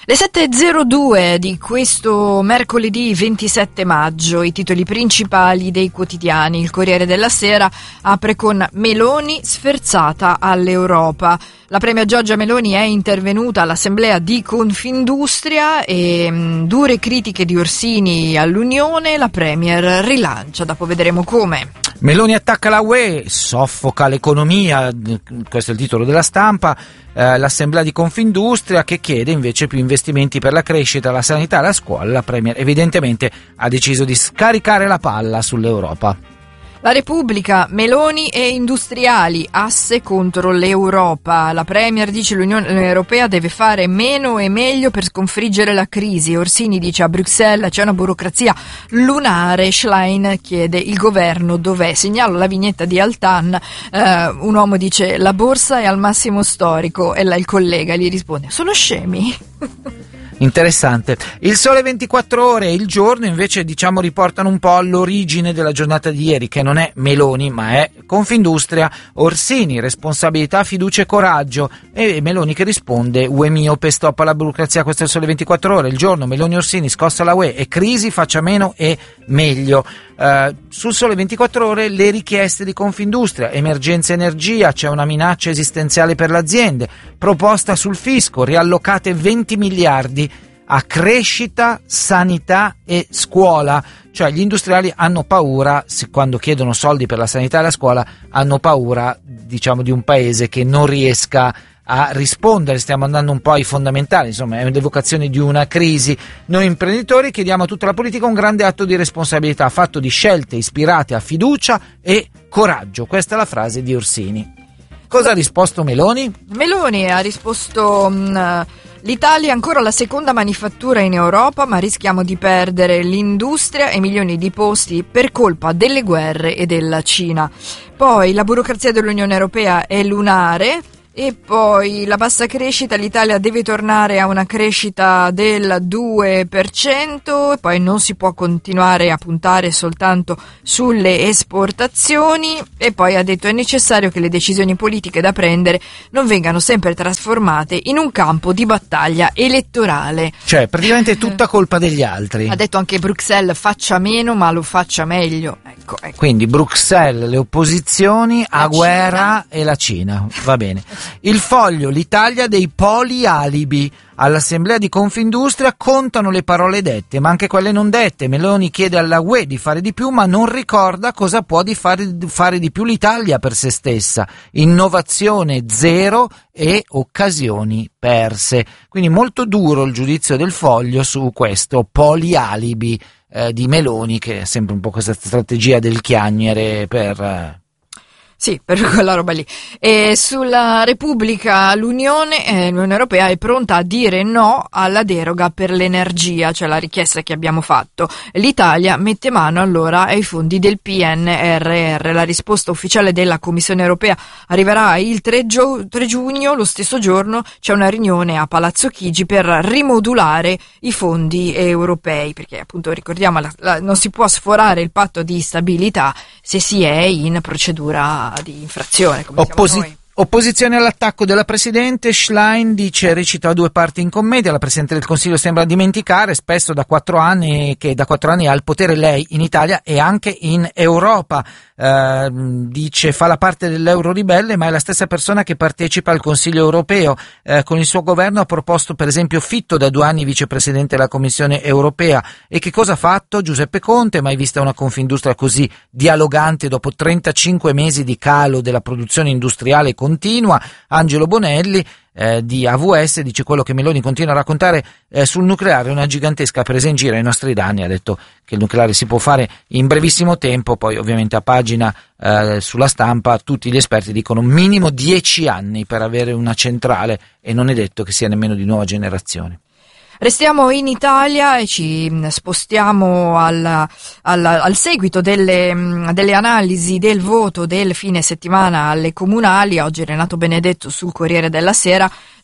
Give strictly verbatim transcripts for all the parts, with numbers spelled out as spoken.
Le sette e zero due di questo mercoledì ventisette maggio, i titoli principali dei quotidiani. Il Corriere della Sera apre con Meloni sferzata all'Europa. La premier Giorgia Meloni è intervenuta all'assemblea di Confindustria e mh, dure critiche di Orsini all'Unione, la premier rilancia, dopo vedremo come. Meloni attacca la U E, soffoca l'economia, questo è il titolo della Stampa, eh, l'assemblea di Confindustria che chiede invece più investimenti per la crescita, la sanità e la scuola. La premier evidentemente ha deciso di scaricare la palla sull'Europa. La Repubblica, Meloni e industriali, asse contro l'Europa. La Premier dice l'Unione Europea deve fare meno e meglio per sconfiggere la crisi. Orsini dice a Bruxelles c'è una burocrazia lunare. Schlein chiede il governo dov'è. Segnalo la vignetta di Altan, eh, un uomo dice la borsa è al massimo storico e là il collega gli risponde sono scemi. Interessante. Il Sole ventiquattro Ore e Il Giorno invece diciamo riportano un po' all'origine della giornata di ieri, che non è Meloni ma è Confindustria. Orsini, responsabilità, fiducia e coraggio, e Meloni che risponde U E miope, stop alla burocrazia. Questo è il Sole ventiquattro Ore. Il Giorno, Meloni Orsini, scossa la U E e crisi, faccia meno e meglio. Uh, sul Sole ventiquattro Ore le richieste di Confindustria, emergenza energia, c'è una minaccia esistenziale per le aziende, proposta sul fisco, riallocate venti miliardi a crescita, sanità e scuola. Cioè gli industriali hanno paura, se, quando chiedono soldi per la sanità e la scuola, hanno paura, diciamo, di un paese che non riesca a rispondere. Stiamo andando un po' ai fondamentali, insomma è l'evocazione di una crisi. Noi imprenditori chiediamo a tutta la politica un grande atto di responsabilità, fatto di scelte ispirate a fiducia e coraggio. Questa è la frase di Orsini. Cosa ha risposto Meloni? Meloni ha risposto mh, l'Italia è ancora la seconda manifattura in Europa, ma rischiamo di perdere l'industria e milioni di posti per colpa delle guerre e della Cina. Poi la burocrazia dell'Unione Europea è lunare. E poi la bassa crescita, l'Italia deve tornare a una crescita del due per cento e poi non si può continuare a puntare soltanto sulle esportazioni. E poi ha detto è necessario che le decisioni politiche da prendere non vengano sempre trasformate in un campo di battaglia elettorale. Cioè praticamente è tutta colpa degli altri. Ha detto anche Bruxelles faccia meno ma lo faccia meglio. Ecco, ecco. Quindi Bruxelles, le opposizioni, la a guerra e la Cina. Va bene. Il Foglio, l'Italia dei polialibi. All'assemblea di Confindustria contano le parole dette, ma anche quelle non dette. Meloni chiede alla U E di fare di più, ma non ricorda cosa può di fare, fare di più l'Italia per se stessa. Innovazione zero e occasioni perse. Quindi molto duro il giudizio del Foglio su questo polialibi eh, di Meloni, che è sempre un po' questa strategia del chiagnere per... Eh, Sì, per quella roba lì. E sulla Repubblica l'Unione, eh, l'Unione Europea è pronta a dire no alla deroga per l'energia, cioè la richiesta che abbiamo fatto. L'Italia mette mano allora ai fondi del P N R R. La risposta ufficiale della Commissione Europea arriverà il tre giugno, lo stesso giorno c'è una riunione a Palazzo Chigi per rimodulare i fondi europei, perché appunto ricordiamo la, la, non si può sforare il patto di stabilità se si è in procedura di infrazione, come Opposi- siamo noi. Opposizione all'attacco della Presidente. Schlein dice recita due parti in commedia. La Presidente del Consiglio sembra dimenticare spesso da quattro anni che da quattro anni ha il potere lei in Italia e anche in Europa. Eh, dice fa la parte dell'euro ribelle, ma è la stessa persona che partecipa al Consiglio europeo. Eh, con il suo governo ha proposto per esempio Fitto, da due anni vicepresidente della Commissione europea. E che cosa ha fatto Giuseppe Conte? Mai vista una Confindustria così dialogante dopo trentacinque mesi di calo della produzione industriale continua. Angelo Bonelli eh, di A V S dice quello che Meloni continua a raccontare eh, sul nucleare è una gigantesca presa in giro ai nostri danni. Ha detto che il nucleare si può fare in brevissimo tempo, poi ovviamente a pagina eh, sulla Stampa tutti gli esperti dicono minimo dieci anni per avere una centrale e non è detto che sia nemmeno di nuova generazione. Restiamo in Italia e ci spostiamo al, al, al seguito delle, delle analisi del voto del fine settimana alle comunali. Oggi Renato Benedetto sul Corriere della Sera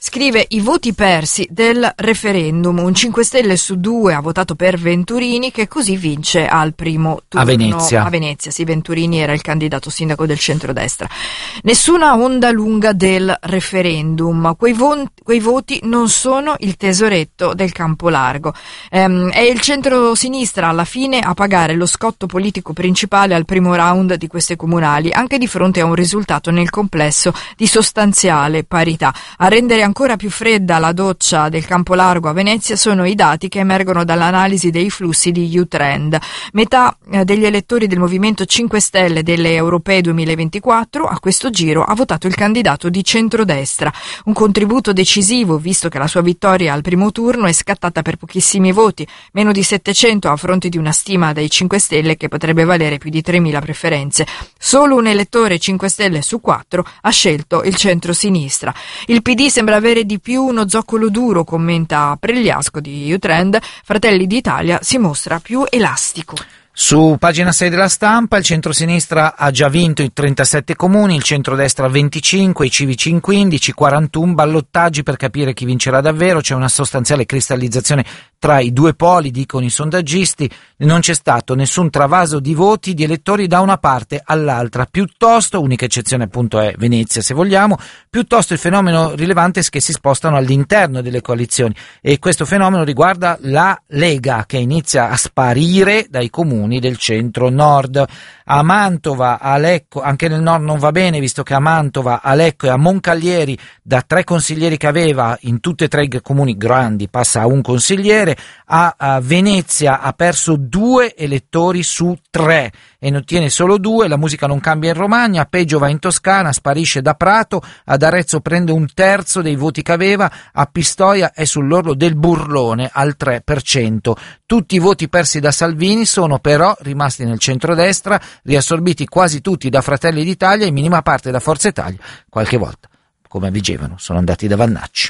Scrive: i voti persi del referendum, un cinque Stelle su due ha votato per Venturini, che così vince al primo turno. A Venezia. A Venezia, sì, Venturini era il candidato sindaco del centrodestra. Nessuna onda lunga del referendum, quei, vo- quei voti non sono il tesoretto del campo largo. Ehm, è il centro-sinistra alla fine a pagare lo scotto politico principale al primo round di queste comunali, anche di fronte a un risultato nel complesso di sostanziale parità. A rendere ancora più fredda la doccia del campo largo a Venezia sono i dati che emergono dall'analisi dei flussi di U-Trend. Metà eh, degli elettori del Movimento cinque Stelle delle Europee duemilaventiquattro a questo giro ha votato il candidato di centrodestra. Un contributo decisivo, visto che la sua vittoria al primo turno è scattata per pochissimi voti, meno di settecento a fronte di una stima dei cinque Stelle che potrebbe valere più di tremila preferenze. Solo un elettore cinque Stelle su quattro ha scelto il centro-sinistra. Il P D sembra avere di più uno zoccolo duro, commenta Pregliasco di U-Trend. Fratelli d'Italia si mostra più elastico. Su pagina sei della Stampa, il centrosinistra ha già vinto i trentasette comuni, il centrodestra venticinque, i civici in quindici, quarantuno ballottaggi per capire chi vincerà davvero, c'è una sostanziale cristallizzazione tra i due poli, dicono i sondaggisti, non c'è stato nessun travaso di voti di elettori da una parte all'altra, piuttosto, unica eccezione appunto è Venezia se vogliamo, piuttosto il fenomeno rilevante è che si spostano all'interno delle coalizioni e questo fenomeno riguarda la Lega che inizia a sparire dai comuni del centro-nord. A Mantova, a Lecco, anche nel nord non va bene, visto che a Mantova, a Lecco e a Moncalieri, da tre consiglieri che aveva in tutti e tre i comuni grandi, passa a un consigliere. A, a Venezia ha perso due elettori su tre e ne ottiene solo due. La musica non cambia in Romagna, peggio va in Toscana, sparisce da Prato, ad Arezzo prende un terzo dei voti che aveva, a Pistoia è sull'orlo del burlone al tre per cento. Tutti i voti persi da Salvini sono però rimasti nel centrodestra, riassorbiti quasi tutti da Fratelli d'Italia e in minima parte da Forza Italia, qualche volta, come dicevano, sono andati da Vannacci.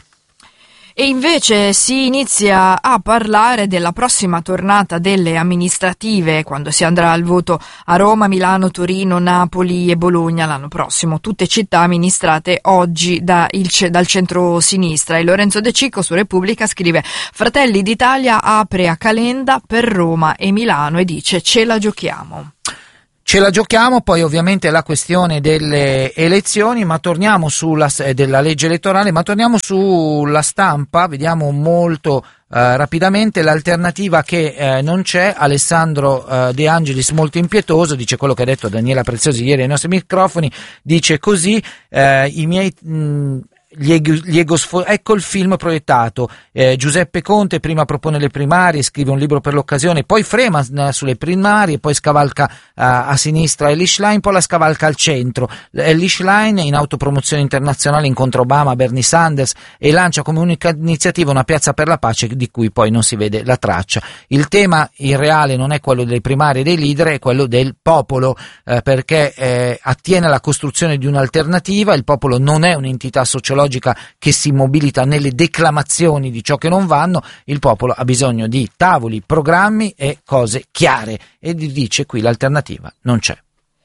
E invece si inizia a parlare della prossima tornata delle amministrative, quando si andrà al voto a Roma, Milano, Torino, Napoli e Bologna l'anno prossimo, tutte città amministrate oggi da il, dal centro-sinistra. E Lorenzo De Cicco su Repubblica scrive: Fratelli d'Italia apre a Calenda per Roma e Milano e dice ce la giochiamo. Ce la giochiamo, poi ovviamente la questione delle elezioni, ma torniamo sulla della legge elettorale, ma torniamo sulla Stampa, vediamo molto eh, rapidamente l'alternativa che eh, non c'è. Alessandro eh, De Angelis molto impietoso, dice quello che ha detto Daniela Preziosi ieri ai nostri microfoni, dice così eh, i miei mh, Gli ego, gli ego sfo- ecco il film proiettato. eh, Giuseppe Conte prima propone le primarie, scrive un libro per l'occasione, poi frema uh, sulle primarie, poi scavalca uh, a sinistra Elly Schlein, poi la scavalca al centro. Elly Schlein in autopromozione internazionale incontra Obama, Bernie Sanders e lancia come unica iniziativa una piazza per la pace di cui poi non si vede la traccia. Il tema in reale non è quello delle primarie dei leader, è quello del popolo, eh, perché eh, attiene alla costruzione di un'alternativa. Il popolo non è un'entità sociologica che si mobilita nelle declamazioni di ciò che non vanno, il popolo ha bisogno di tavoli, programmi e cose chiare e dice qui l'alternativa non c'è.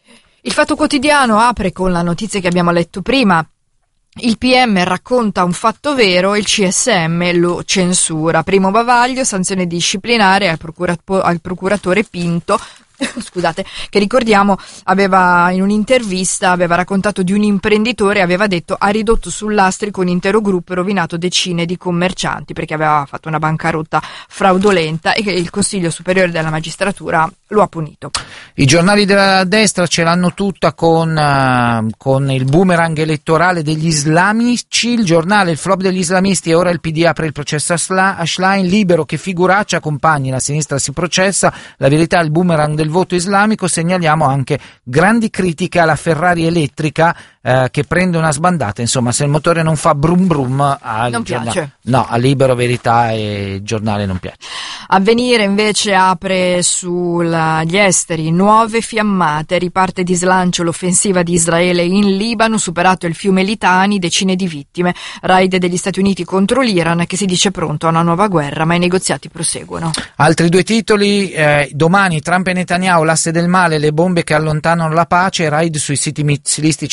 Il Fatto Quotidiano apre con la notizia che abbiamo letto prima. Il P M racconta un fatto vero e il C S M lo censura. Primo bavaglio, sanzione disciplinare al, procurato- al procuratore Pinto, scusate, che ricordiamo aveva in un'intervista aveva raccontato di un imprenditore, aveva detto ha ridotto sul lastrico un intero gruppo e rovinato decine di commercianti perché aveva fatto una bancarotta fraudolenta e che il Consiglio Superiore della Magistratura lo ha punito. I giornali della destra ce l'hanno tutta con, uh, con il boomerang elettorale degli islamici. Il giornale, il flop degli islamisti e ora il P D apre il processo a Schlein, Libero che figuraccia, compagni, la sinistra si processa, la verità il boomerang del voto islamico. Segnaliamo anche grandi critiche alla Ferrari elettrica eh, che prende una sbandata, insomma se il motore non fa brum brum al non giornale, piace. No, a Libero, Verità e il giornale non piace. Avvenire invece apre sugli esteri, nuove fiammate, riparte di slancio l'offensiva di Israele in Libano, superato il fiume Litani, decine di vittime, raid degli Stati Uniti contro l'Iran che si dice pronto a una nuova guerra ma i negoziati proseguono. Altri due titoli, eh, domani Trump e Netanyahu, l'asse del male, le bombe che allontanano la pace, raid sui siti missilistici e imbarcazioni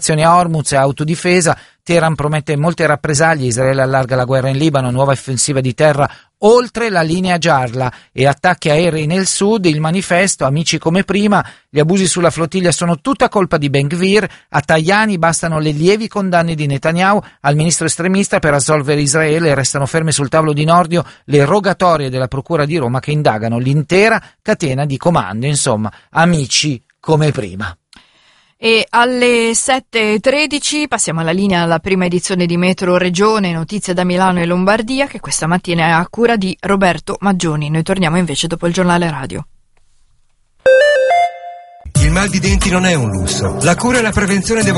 operazioni a Hormuz e autodifesa. Teheran promette molte rappresaglie, Israele allarga la guerra in Libano, nuova offensiva di terra oltre la linea gialla e attacchi aerei nel sud. Il manifesto, amici come prima, gli abusi sulla flottiglia sono tutta colpa di Ben Gvir, a Tajani bastano le lievi condanne di Netanyahu al ministro estremista per assolvere Israele, restano ferme sul tavolo di Nordio le rogatorie della Procura di Roma che indagano l'intera catena di comando. Insomma, amici come prima. E alle sette e tredici passiamo alla linea alla prima edizione di Metro Regione, notizie da Milano e Lombardia, che questa mattina è a cura di Roberto Maggioni. Noi torniamo invece dopo il giornale radio. Il mal di denti non è un lusso. La cura e la prevenzione devono